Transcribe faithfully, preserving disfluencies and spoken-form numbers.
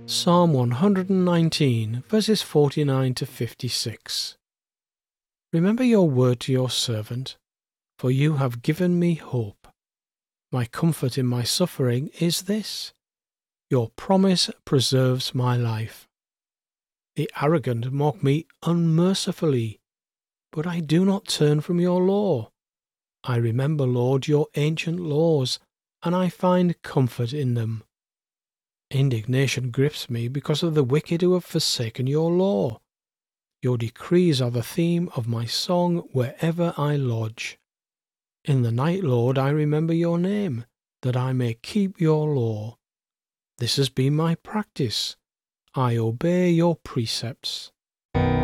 Psalm one hundred nineteen, verses forty-nine to fifty-six. Remember your word to your servant, for you have given me hope. My comfort in my suffering is this: your promise preserves my life. The arrogant mock me unmercifully, but I do not turn from your law. I remember, Lord, your ancient laws, and I find comfort in them. Indignation grips me because of the wicked who have forsaken your law. Your decrees are the theme of my song wherever I lodge. In the night, Lord, I remember your name, that I may keep your law. This has been my practice. I obey your precepts.